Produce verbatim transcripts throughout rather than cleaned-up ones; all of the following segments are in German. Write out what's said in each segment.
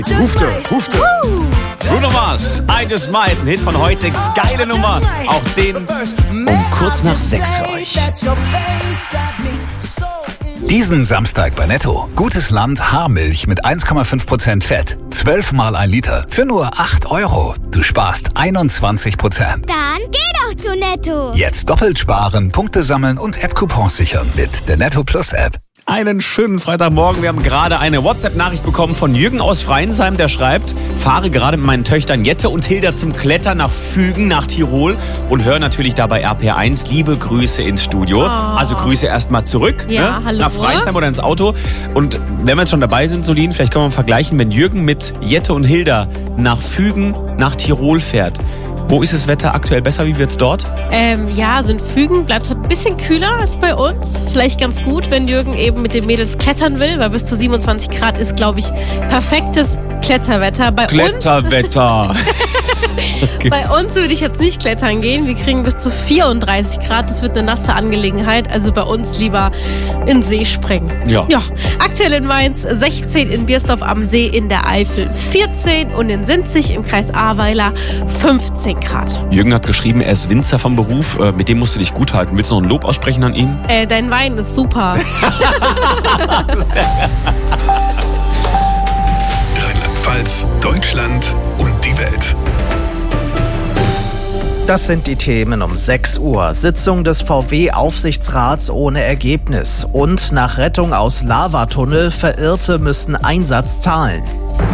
Hufte, Hufte. Bruno Mars, I Just Might, ein Hit von heute, geile Nummer. Auch den um kurz nach sechs für euch. Diesen Samstag bei Netto. Gutes Land Haarmilch mit eins Komma fünf Prozent Fett. zwölf Mal ein Liter für nur acht Euro. Du sparst einundzwanzig Prozent. Dann geh doch zu Netto. Jetzt doppelt sparen, Punkte sammeln und App-Coupons sichern mit der Netto Plus App. Einen schönen Freitagmorgen. Wir haben gerade eine WhatsApp-Nachricht bekommen von Jürgen aus Freinsheim, der schreibt: Fahre gerade mit meinen Töchtern Jette und Hilda zum Klettern nach Fügen, nach Tirol und höre natürlich dabei R P R eins. Liebe Grüße ins Studio. Oh. Also Grüße erstmal zurück, ja, ne? Hallo. Nach Freinsheim oder ins Auto. Und wenn wir jetzt schon dabei sind, Solin, vielleicht können wir vergleichen, wenn Jürgen mit Jette und Hilda nach Fügen, nach Tirol fährt. Wo ist das Wetter aktuell besser? Wie wird's dort? Ähm, ja, so in Fügen bleibt heute ein bisschen kühler als bei uns. Vielleicht ganz gut, wenn Jürgen eben mit den Mädels klettern will, weil bis zu siebenundzwanzig Grad ist, glaube ich, perfektes Kletterwetter. Bei Kletterwetter. Uns, okay. Bei uns würde ich jetzt nicht klettern gehen. Wir kriegen bis zu vierunddreißig Grad. Das wird eine nasse Angelegenheit. Also bei uns lieber in den See springen. Ja. ja. Aktuell in Mainz sechzehn, in Biersdorf am See in der Eifel vierzehn und in Sinzig im Kreis Ahrweiler fünfzehn Grad. Jürgen hat geschrieben, er ist Winzer vom Beruf. Mit dem musst du dich gut halten. Willst du noch ein Lob aussprechen an ihn? Äh, dein Wein ist super. Rheinland-Pfalz, Deutschland und die Welt. Das sind die Themen um sechs Uhr. Sitzung des V W-Aufsichtsrats ohne Ergebnis. Und nach Rettung aus Lavatunnel, Verirrte müssen Einsatz zahlen.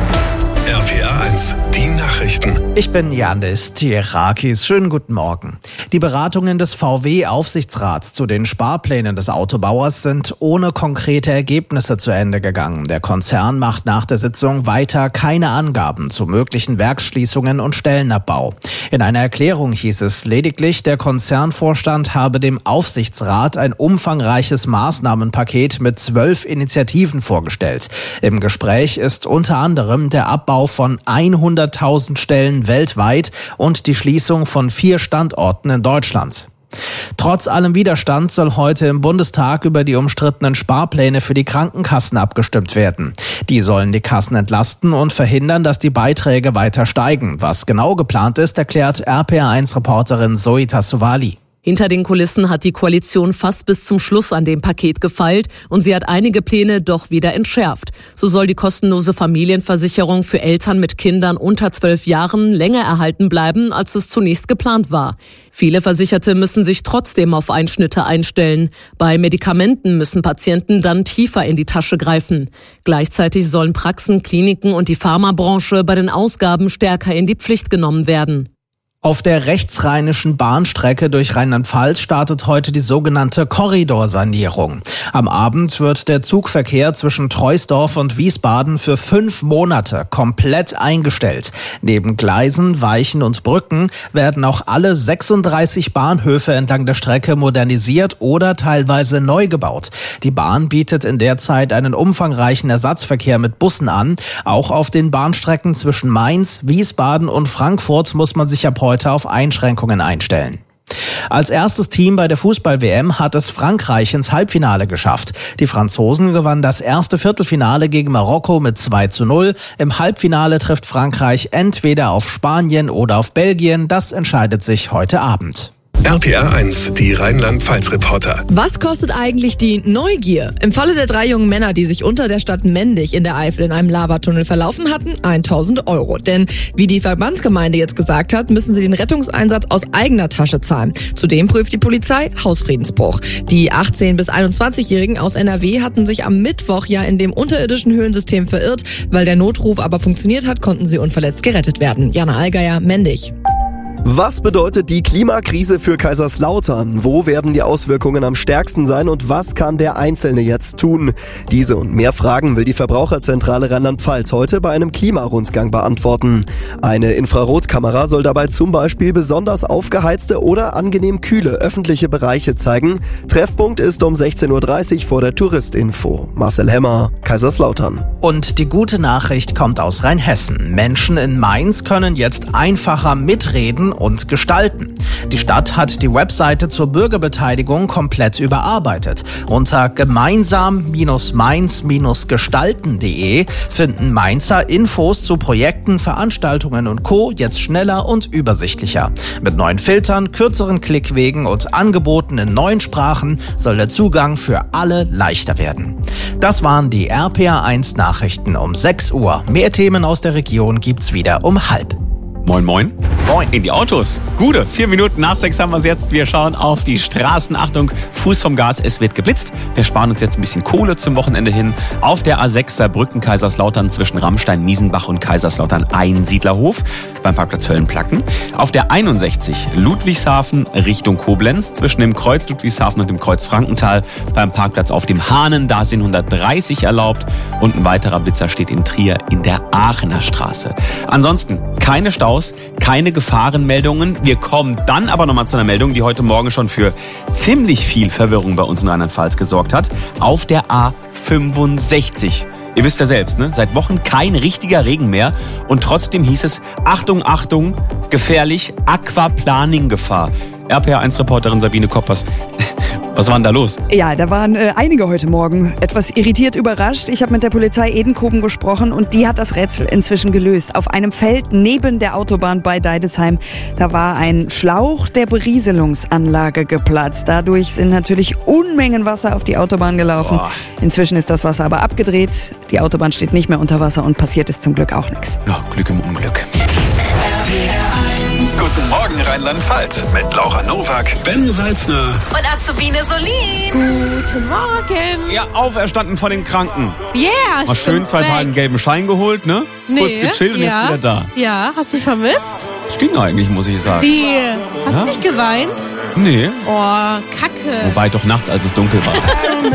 R P R eins, die Nachrichten. Ich bin Janis Tierakis. Schönen guten Morgen. Die Beratungen des V W-Aufsichtsrats zu den Sparplänen des Autobauers sind ohne konkrete Ergebnisse zu Ende gegangen. Der Konzern macht nach der Sitzung weiter keine Angaben zu möglichen Werksschließungen und Stellenabbau. In einer Erklärung hieß es lediglich, der Konzernvorstand habe dem Aufsichtsrat ein umfangreiches Maßnahmenpaket mit zwölf Initiativen vorgestellt. Im Gespräch ist unter anderem der Abbau von hunderttausend Stellen weltweit und die Schließung von vier Standorten in Deutschland. Trotz allem Widerstand soll heute im Bundestag über die umstrittenen Sparpläne für die Krankenkassen abgestimmt werden. Die sollen die Kassen entlasten und verhindern, dass die Beiträge weiter steigen. Was genau geplant ist, erklärt R P R eins Reporterin Zoe Tassovali. Hinter den Kulissen hat die Koalition fast bis zum Schluss an dem Paket gefeilt und sie hat einige Pläne doch wieder entschärft. So soll die kostenlose Familienversicherung für Eltern mit Kindern unter zwölf Jahren länger erhalten bleiben, als es zunächst geplant war. Viele Versicherte müssen sich trotzdem auf Einschnitte einstellen. Bei Medikamenten müssen Patienten dann tiefer in die Tasche greifen. Gleichzeitig sollen Praxen, Kliniken und die Pharmabranche bei den Ausgaben stärker in die Pflicht genommen werden. Auf der rechtsrheinischen Bahnstrecke durch Rheinland-Pfalz startet heute die sogenannte Korridorsanierung. Am Abend wird der Zugverkehr zwischen Troisdorf und Wiesbaden für fünf Monate komplett eingestellt. Neben Gleisen, Weichen und Brücken werden auch alle sechsunddreißig Bahnhöfe entlang der Strecke modernisiert oder teilweise neu gebaut. Die Bahn bietet in der Zeit einen umfangreichen Ersatzverkehr mit Bussen an. Auch auf den Bahnstrecken zwischen Mainz, Wiesbaden und Frankfurt muss man sich ab heute auf Einschränkungen einstellen. Als erstes Team bei der Fußball-W M hat es Frankreich ins Halbfinale geschafft. Die Franzosen gewannen das erste Viertelfinale gegen Marokko mit zwei zu null. Im Halbfinale trifft Frankreich entweder auf Spanien oder auf Belgien. Das entscheidet sich heute Abend. R P R eins, die Rheinland-Pfalz-Reporter. Was kostet eigentlich die Neugier? Im Falle der drei jungen Männer, die sich unter der Stadt Mendig in der Eifel in einem Lavatunnel verlaufen hatten, tausend Euro. Denn wie die Verbandsgemeinde jetzt gesagt hat, müssen sie den Rettungseinsatz aus eigener Tasche zahlen. Zudem prüft die Polizei Hausfriedensbruch. Die achtzehn- bis einundzwanzigjährigen aus N R W hatten sich am Mittwoch ja in dem unterirdischen Höhlensystem verirrt. Weil der Notruf aber funktioniert hat, konnten sie unverletzt gerettet werden. Jana Allgeier, Mendig. Was bedeutet die Klimakrise für Kaiserslautern? Wo werden die Auswirkungen am stärksten sein und was kann der Einzelne jetzt tun? Diese und mehr Fragen will die Verbraucherzentrale Rheinland-Pfalz heute bei einem Klimarundgang beantworten. Eine Infrarotkamera soll dabei zum Beispiel besonders aufgeheizte oder angenehm kühle öffentliche Bereiche zeigen. Treffpunkt ist um sechzehn Uhr dreißig vor der Touristinfo. Marcel Hemmer, Kaiserslautern. Und die gute Nachricht kommt aus Rheinhessen. Menschen in Mainz können jetzt einfacher mitreden und Gestalten. Die Stadt hat die Webseite zur Bürgerbeteiligung komplett überarbeitet. Unter gemeinsam-mainz-gestalten punkt de finden Mainzer Infos zu Projekten, Veranstaltungen und Co. jetzt schneller und übersichtlicher. Mit neuen Filtern, kürzeren Klickwegen und Angeboten in neuen Sprachen soll der Zugang für alle leichter werden. Das waren die R P R eins Nachrichten um sechs Uhr. Mehr Themen aus der Region gibt's wieder um halb. Moin, moin. Moin. In die Autos. Gute, vier Minuten nach sechs haben wir es jetzt. Wir schauen auf die Straßen. Achtung, Fuß vom Gas, es wird geblitzt. Wir sparen uns jetzt ein bisschen Kohle zum Wochenende hin. Auf der A sechs Saarbrücken-Kaiserslautern zwischen Rammstein, Miesenbach und Kaiserslautern Einsiedlerhof beim Parkplatz Höllenplacken. Auf der einundsechzig Ludwigshafen Richtung Koblenz zwischen dem Kreuz Ludwigshafen und dem Kreuz Frankenthal beim Parkplatz auf dem Hahnen. Da sind hundertdreißig erlaubt. Und ein weiterer Blitzer steht in Trier in der Aachener Straße. Ansonsten keine Staus. Keine Gefahrenmeldungen. Wir kommen dann aber nochmal zu einer Meldung, die heute Morgen schon für ziemlich viel Verwirrung bei uns in Rheinland-Pfalz gesorgt hat. Auf der A fünfundsechzig. Ihr wisst ja selbst, ne? Seit Wochen kein richtiger Regen mehr. Und trotzdem hieß es, Achtung, Achtung, gefährlich, Aquaplaning-Gefahr. R P R eins Reporterin Sabine Koppers. Was war denn da los? Ja, da waren äh, einige heute Morgen etwas irritiert überrascht. Ich habe mit der Polizei Edenkoben gesprochen und die hat das Rätsel inzwischen gelöst. Auf einem Feld neben der Autobahn bei Deidesheim, da war ein Schlauch der Berieselungsanlage geplatzt. Dadurch sind natürlich Unmengen Wasser auf die Autobahn gelaufen. Boah. Inzwischen ist das Wasser aber abgedreht. Die Autobahn steht nicht mehr unter Wasser und passiert ist zum Glück auch nichts. Ja, Glück im Unglück. Guten Morgen Rheinland-Pfalz mit Laura Nowak, Ben Salzner und Azubine Solin. Guten Morgen. Ja, auferstanden von den Kranken. Yeah, mal schön zwei Tage einen gelben Schein geholt, ne? Nee, kurz gechillt und ja, jetzt wieder da. Ja, hast du mich vermisst? Das ging eigentlich, muss ich sagen. Wie? Hast ja? du nicht geweint? Nee. Oh, Kacke. Wobei doch nachts, als es dunkel war.